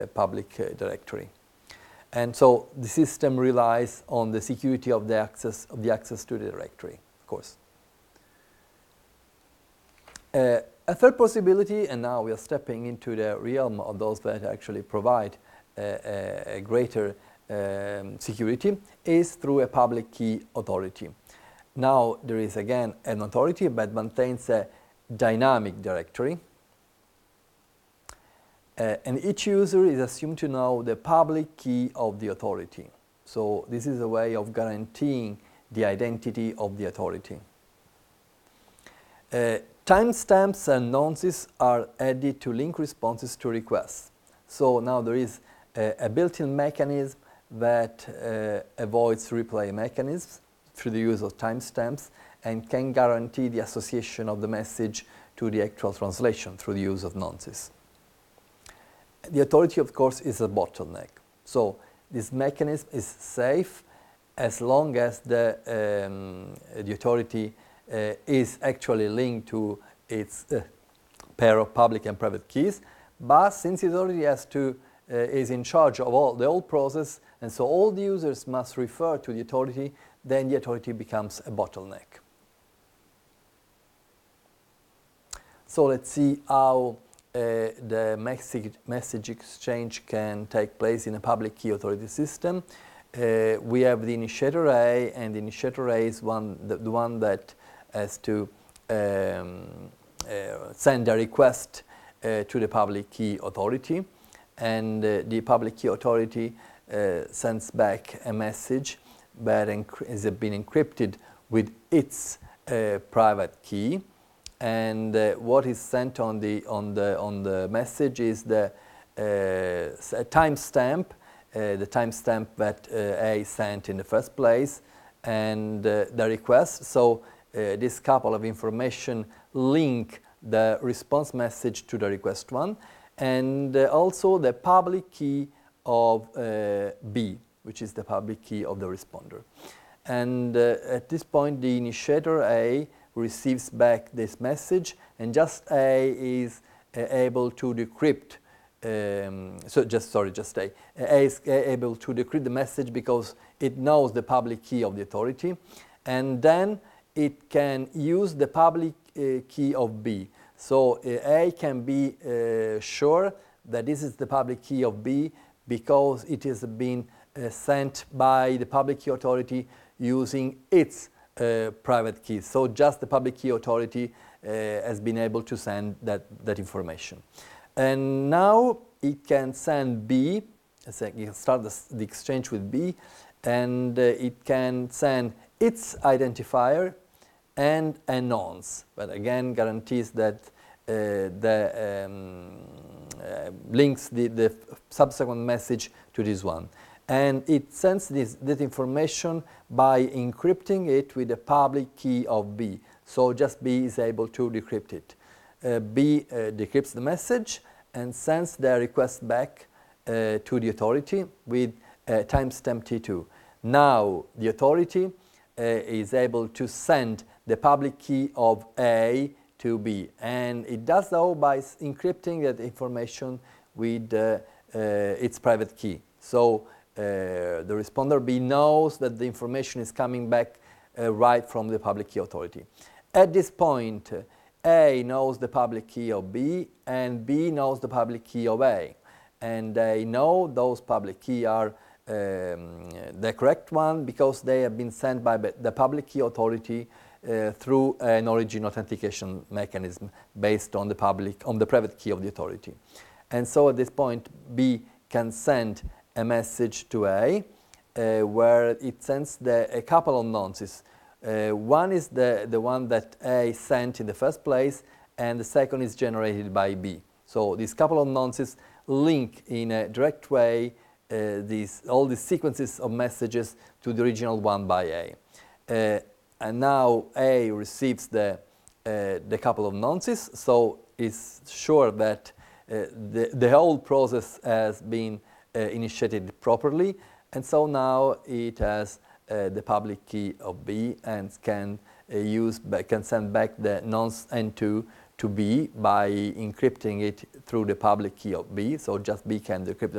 public directory. And so the system relies on the security of the access to the directory, of course. A third possibility, and now we are stepping into the realm of those that actually provide a greater security, is through a public key authority. Now there is again an authority that maintains a dynamic directory, and each user is assumed to know the public key of the authority. So this is a way of guaranteeing the identity of the authority. Timestamps and nonces are added to link responses to requests. So now there is a built-in mechanism that avoids replay mechanisms through the use of timestamps and can guarantee the association of the message to the actual translation through the use of nonces. The authority, of course, is a bottleneck. So this mechanism is safe as long as the authority is actually linked to its pair of public and private keys. But since the authority is in charge of the whole process, and so all the users must refer to the authority, then the authority becomes a bottleneck. So let's see how the message exchange can take place in a public key authority system. We have the initiator A, and the initiator A is the one that has to send a request to the public key authority, and the public key authority sends back a message that has been encrypted with its private key. And what is sent on the message is the timestamp, the timestamp that A sent in the first place, and the request. So this couple of information link the response message to the request one, and also the public key of B, which is the public key of the responder. And at this point, the initiator A receives back this message, and just A is able to decrypt. A is able to decrypt the message because it knows the public key of the authority, and then it can use the public key of B. So A can be sure that this is the public key of B because it has been sent by the public key authority using its private key. So just the public key authority has been able to send that information. And now it can send B, it can start the exchange with B, and it can send its identifier and a nonce, but again guarantees that links the subsequent message to this one. And it sends that information by encrypting it with the public key of B. So just B is able to decrypt it. B decrypts the message and sends the request back to the authority with timestamp T2. Now the authority is able to send the public key of A to B, and it does so by encrypting that information with its private key. So the responder B knows that the information is coming back right from the public key authority. At this point, A knows the public key of B, and B knows the public key of A, and they know those public keys are the correct one because they have been sent by the public key authority through an origin authentication mechanism based on the private key of the authority. And so at this point, B can send a message to A where it sends a couple of nonces. One is the one that A sent in the first place, and the second is generated by B. So these couple of nonces link in a direct way all these sequences of messages to the original one by A. And now A receives the couple of nonces, so it's sure that the whole process has been initiated properly, and so now it has the public key of B and can send back the nonce N2 to B by encrypting it through the public key of B, so just B can decrypt the